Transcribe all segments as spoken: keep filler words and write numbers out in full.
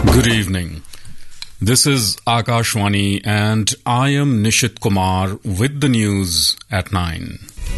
Good evening. This is Akashwani and I am Nishit Kumar with the news at nine.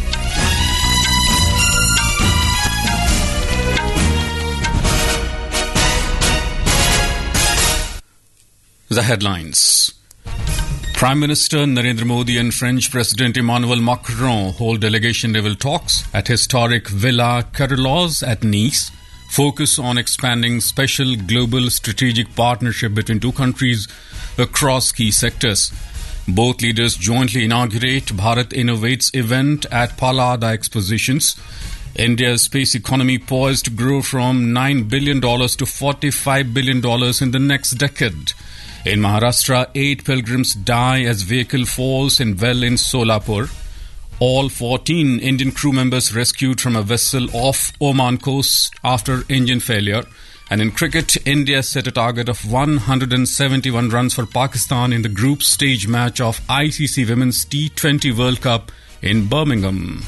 The headlines. Prime Minister Narendra Modi and French President Emmanuel Macron hold delegation-level talks at historic Villa Carolus at Nice, focus on expanding special global strategic partnership between two countries across key sectors. Both leaders jointly inaugurate Bharat Innovates event at Pallada Expositions. India's space economy poised to grow from nine billion dollars to forty-five billion dollars in the next decade. In Maharashtra, eight pilgrims die as vehicle falls in well in Solapur. All fourteen Indian crew members rescued from a vessel off Oman coast after engine failure. And in cricket, India set a target of one hundred seventy-one runs for Pakistan in the group stage match of I C C Women's T twenty World Cup in Birmingham.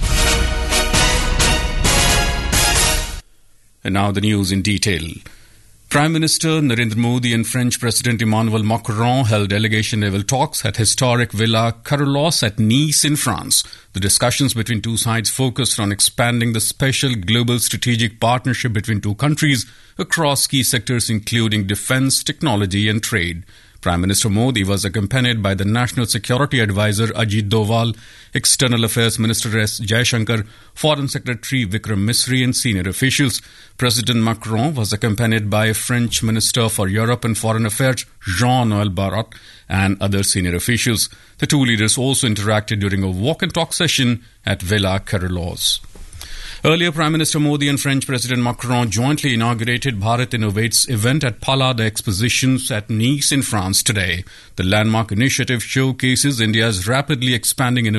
And now the news in detail. Prime Minister Narendra Modi and French President Emmanuel Macron held delegation-level talks at historic Villa Carolus at Nice in France. The discussions between two sides focused on expanding the special global strategic partnership between two countries across key sectors including defense, technology and trade. Prime Minister Modi was accompanied by the National Security Advisor Ajit Doval, External Affairs Minister S. Jaishankar, Foreign Secretary Vikram Misri and senior officials. President Macron was accompanied by French Minister for Europe and Foreign Affairs Jean-Noël Barrot and other senior officials. The two leaders also interacted during a walk-and-talk session at Villa Carolus. Earlier, Prime Minister Modi and French President Macron jointly inaugurated Bharat Innovates event at Pallada Expositions at Nice in France today. The landmark initiative showcases India's rapidly expanding innovation